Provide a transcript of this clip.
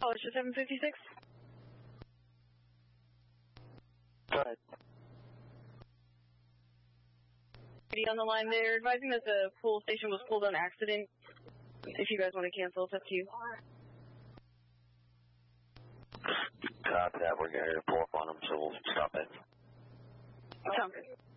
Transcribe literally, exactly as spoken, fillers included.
Polish seven fifty-six. Go ahead. On the line, they're advising that the pool station was pulled on accident. If you guys want to cancel, it's up to you. Copy that. We're going to pull up on them, so we'll stop it. Sounds good.